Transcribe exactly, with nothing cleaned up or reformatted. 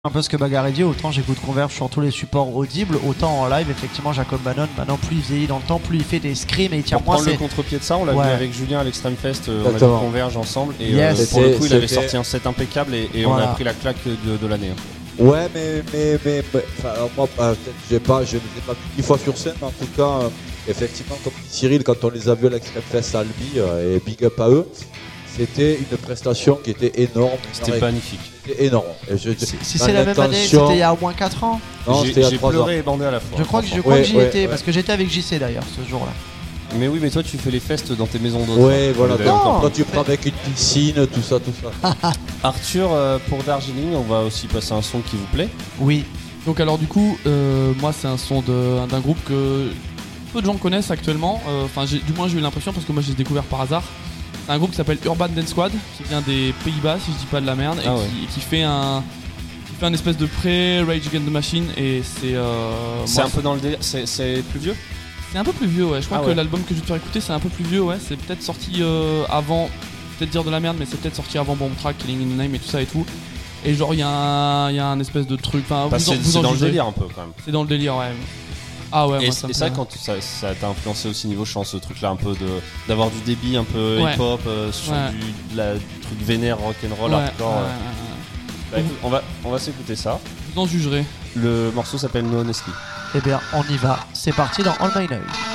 Un peu ce que Bagarre dit, autant j'écoute Converge sur tous les supports audibles, autant en live, effectivement, Jacob Bannon, maintenant plus il vieillit dans le temps, plus il fait des screams et il tient moins. Pour prendre le contre-pied de ça, on l'a ouais. vu avec Julien à l'Extreme Fest, euh, on a vu Converge ensemble et yes. euh, pour le coup il avait sorti un set impeccable et, et voilà. On a pris la claque de, de l'année. Ouais, mais, mais, mais, mais moi, bah, j'ai pas, je ne les ai pas vu dix fois sur scène, mais en tout cas, euh, effectivement, comme dit Cyril, quand on les a vus à l'Extreme Fest à Albi, euh, et big up à eux, c'était une prestation qui était énorme. C'était magnifique. C'était énorme. Et je, si si c'est la même année, c'était il y a au moins quatre ans. Non, c'était il y a trois ans. J'ai pleuré et bandé à la fois. Je crois que, je crois ouais, que j'y ouais, étais, ouais. parce que j'étais avec J C d'ailleurs ce jour-là. Mais oui, mais toi tu fais les festes dans tes maisons d'hôtes. Ouais, voilà. Toi tu prends avec une piscine, tout ça, tout ça. Arthur, euh, pour Darjeeling, on va aussi passer un son qui vous plaît. Oui. Donc alors du coup, euh, moi c'est un son de, d'un groupe que peu de gens connaissent actuellement. Enfin, euh, du moins j'ai eu l'impression parce que moi j'ai découvert par hasard. C'est un groupe qui s'appelle Urban Dance Squad, qui vient des Pays-Bas si je dis pas de la merde, et ah ouais. qui, qui fait un qui fait un espèce de pré-Rage Against the Machine et c'est. Euh, c'est moi, un peu dans le délire. C'est, c'est plus vieux. C'est un peu plus vieux, ouais. Je crois ah que ouais. l'album que je vais te faire écouter, c'est un peu plus vieux, ouais. C'est peut-être sorti euh, avant, peut-être dire de la merde, mais c'est peut-être sorti avant Bomb Track, Killing in the Name et tout ça et tout. Et genre il y a un il y a un espèce de truc. Enfin, bah, vous c'est, en, vous c'est dans le délire un peu quand même. C'est dans le délire, ouais. Ah ouais, et moi, ça et ça, quand ça, ça t'a influencé aussi niveau chant, ce truc là un peu de d'avoir du débit un peu ouais. hip-hop euh, sur ouais. du la, truc vénère rock'n'roll ouais, hardcore. Ouais, euh. ouais, ouais. Bah, écoute, on va on va s'écouter ça. Vous en jugerez. Le morceau s'appelle No Honesty. Eh bien, on y va. C'est parti dans All My Life.